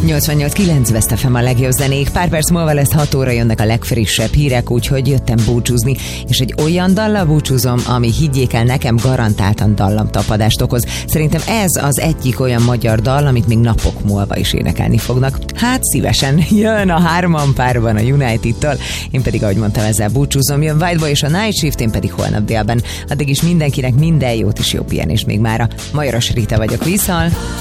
88.9 West FM a legjobb zenék. Pár perc múlva lesz 6 óra, jönnek a legfrissebb hírek, úgyhogy jöttem búcsúzni, és egy olyan dallal búcsúzom, ami, higgyék el, nekem garantáltan dallamtapadást okoz. Szerintem ez az egyik olyan magyar dal, amit még napok múlva is énekelni fognak. Hát szívesen. Jön a 3 párban a United-től, én pedig, ahogy mondtam, ezzel búcsúzom. Jön Whiteboy és a Night Shift, én pedig holnap délben. Addig is mindenkinek minden jót és jó pihenést még mára. Majoros Rita vagyok, viszont